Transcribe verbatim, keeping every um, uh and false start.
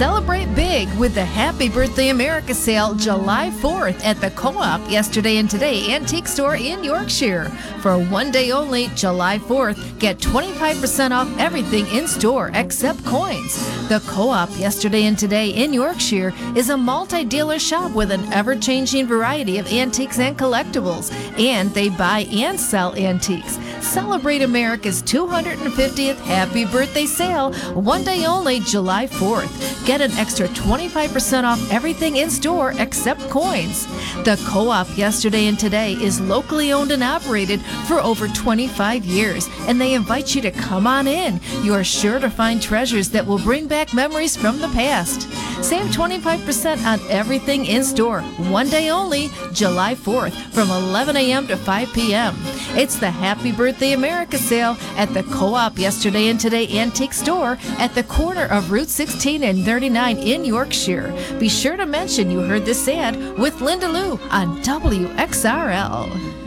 Celebrate big with the Happy Birthday America sale July fourth at the Co-op Yesterday and Today Antique Store in Yorkshire. For one day only, July fourth, get twenty-five percent off everything in store except coins. The Co-op Yesterday and Today in Yorkshire is a multi-dealer shop with an ever-changing variety of antiques and collectibles, and they buy and sell antiques. Celebrate America's two hundred fiftieth Happy Birthday sale, one day only, July fourth. Get an extra twenty-five percent off everything in store except coins. The Co-op Yesterday and Today is locally owned and operated for over twenty-five years, and they invite you to come on in. You are sure to find treasures that will bring back memories from the past. Save twenty-five percent on everything in store, one day only, July fourth, from eleven a.m. to five p.m. It's the Happy Birthday America sale at the Co-op Yesterday and Today Antique Store at the corner of Route sixteen and thirty-nine in Yorkshire. Be sure to mention you heard this ad with Linda Lou on W X R L.